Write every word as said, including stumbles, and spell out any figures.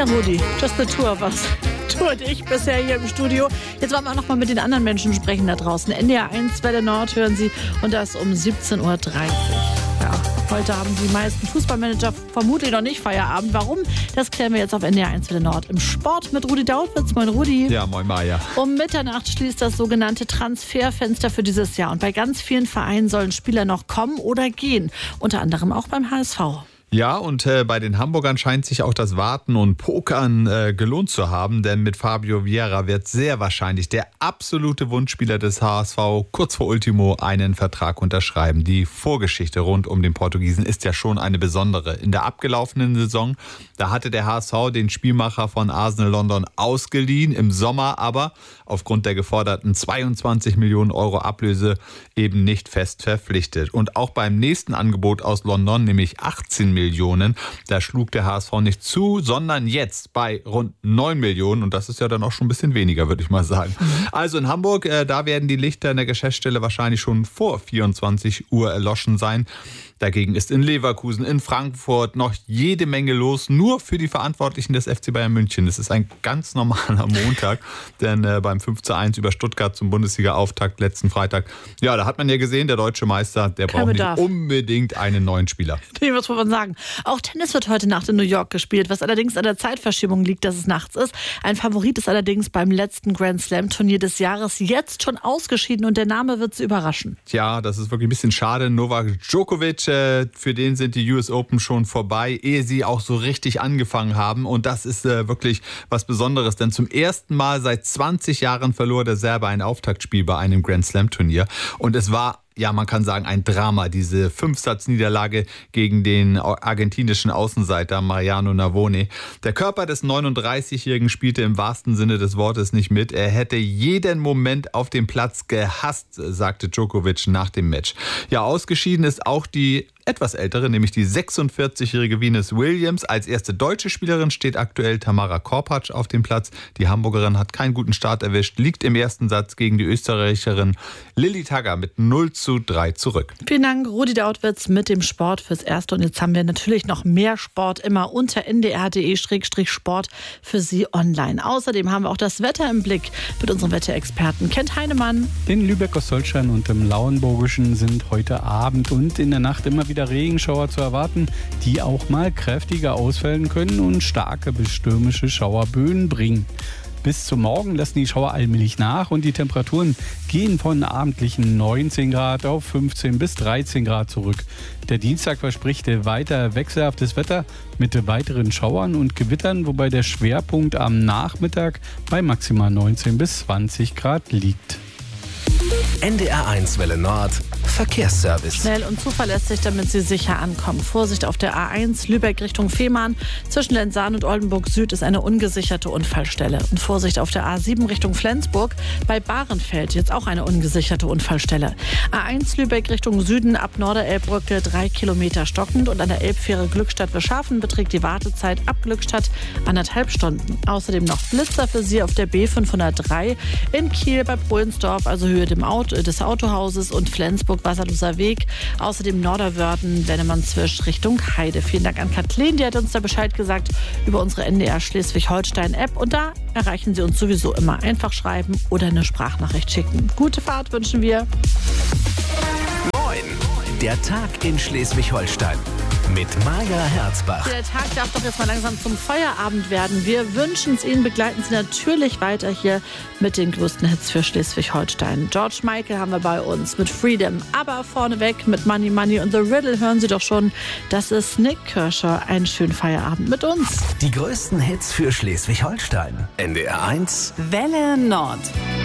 Ja, Rudi, just the two of us. Du und ich bisher hier im Studio. Jetzt wollen wir auch noch mal mit den anderen Menschen sprechen da draußen. N D R eins Welle Nord hören Sie und das um siebzehn Uhr dreißig. Ja, heute haben die meisten Fußballmanager vermutlich noch nicht Feierabend. Warum? Das klären wir jetzt auf N D R eins Welle Nord im Sport mit Rudi Dautwitz. Moin Rudi. Ja, moin Maja. Um Mitternacht schließt das sogenannte Transferfenster für dieses Jahr. Und bei ganz vielen Vereinen sollen Spieler noch kommen oder gehen. Unter anderem auch beim H S V. Ja, und äh, bei den Hamburgern scheint sich auch das Warten und Pokern äh, gelohnt zu haben, denn mit Fabio Vieira wird sehr wahrscheinlich der absolute Wunschspieler des H S V kurz vor Ultimo einen Vertrag unterschreiben. Die Vorgeschichte rund um den Portugiesen ist ja schon eine besondere. In der abgelaufenen Saison, da hatte der H S V den Spielmacher von Arsenal London ausgeliehen, im Sommer aber aufgrund der geforderten zweiundzwanzig Millionen Euro Ablöse eben nicht fest verpflichtet. Und auch beim nächsten Angebot aus London, nämlich achtzehn Millionen, da schlug der H S V nicht zu, sondern jetzt bei rund neun Millionen. Und das ist ja dann auch schon ein bisschen weniger, würde ich mal sagen. Also in Hamburg, äh, da werden die Lichter in der Geschäftsstelle wahrscheinlich schon vor vierundzwanzig Uhr erloschen sein. Dagegen ist in Leverkusen, in Frankfurt noch jede Menge los, nur für die Verantwortlichen des F C Bayern München. Das ist ein ganz normaler Montag, denn äh, beim fünf zu eins über Stuttgart zum Bundesliga-Auftakt letzten Freitag, ja, da hat man ja gesehen, der deutsche Meister, der Kein braucht Bedarf. nicht unbedingt einen neuen Spieler. Was muss man sagen? Auch Tennis wird heute Nacht in New York gespielt, was allerdings an der Zeitverschiebung liegt, dass es nachts ist. Ein Favorit ist allerdings beim letzten Grand Slam-Turnier des Jahres jetzt schon ausgeschieden und der Name wird Sie überraschen. Tja, das ist wirklich ein bisschen schade. Novak Djokovic, äh, für den sind die U S Open schon vorbei, ehe sie auch so richtig angefangen haben. Und das ist äh, wirklich was Besonderes, denn zum ersten Mal seit zwanzig Jahren verlor der Serbe ein Auftaktspiel bei einem Grand Slam-Turnier. Und es war, ja, man kann sagen, ein Drama, diese Fünfsatzniederlage gegen den argentinischen Außenseiter Mariano Navone. Der Körper des neununddreißigjährigen spielte im wahrsten Sinne des Wortes nicht mit. Er hätte jeden Moment auf dem Platz gehasst, sagte Djokovic nach dem Match. Ja, ausgeschieden ist auch die etwas ältere, nämlich die sechsundvierzigjährige Venus Williams. Als erste deutsche Spielerin steht aktuell Tamara Korpatsch auf dem Platz. Die Hamburgerin hat keinen guten Start erwischt, liegt im ersten Satz gegen die Österreicherin Lilly Tagger mit null zu drei zurück. Vielen Dank, Rudi Dautwitz mit dem Sport fürs Erste. Und jetzt haben wir natürlich noch mehr Sport immer unter n d r punkt d e Schrägstrich sport für Sie online. Außerdem haben wir auch das Wetter im Blick mit unserem Wetterexperten Kent Heinemann. In Lübeck, Ostholstein und im Lauenburgischen sind heute Abend und in der Nacht immer wieder Regenschauer zu erwarten, die auch mal kräftiger ausfallen können und starke bis stürmische Schauerböen bringen. Bis zum Morgen lassen die Schauer allmählich nach und die Temperaturen gehen von abendlichen neunzehn Grad auf fünfzehn bis dreizehn Grad zurück. Der Dienstag verspricht weiter wechselhaftes Wetter mit weiteren Schauern und Gewittern, wobei der Schwerpunkt am Nachmittag bei maximal neunzehn bis zwanzig Grad liegt. N D R eins Welle Nord Verkehrsservice. Schnell und zuverlässig, damit Sie sicher ankommen. Vorsicht auf der A eins Lübeck Richtung Fehmarn. Zwischen Lenzahn und Oldenburg Süd ist eine ungesicherte Unfallstelle. Und Vorsicht auf der A sieben Richtung Flensburg. Bei Bahrenfeld jetzt auch eine ungesicherte Unfallstelle. A eins Lübeck Richtung Süden ab Norderelbbrücke drei Kilometer stockend. Und an der Elbfähre Glückstadt-Beschaften beträgt die Wartezeit ab Glückstadt anderthalb Stunden. Außerdem noch Blitzer für Sie auf der B fünfhundertdrei in Kiel bei Prohlensdorf, also Höhe dem Auto, des Autohauses, und Flensburg Wasserloser Weg. Außerdem Norderwörden, Wennemannswisch Richtung Heide. Vielen Dank an Kathleen, die hat uns da Bescheid gesagt über unsere N D R Schleswig-Holstein-App. Und da erreichen Sie uns sowieso immer. Einfach schreiben oder eine Sprachnachricht schicken. Gute Fahrt wünschen wir. Moin, der Tag in Schleswig-Holstein mit Maja Herzbach. Der Tag darf doch jetzt mal langsam zum Feierabend werden. Wir wünschen es Ihnen, begleiten Sie natürlich weiter hier mit den größten Hits für Schleswig-Holstein. George Michael haben wir bei uns mit Freedom, aber vorneweg mit Money Money und The Riddle hören Sie doch schon. Das ist Nick Kirscher. Einen schönen Feierabend mit uns. Die größten Hits für Schleswig-Holstein. N D R eins Welle Nord.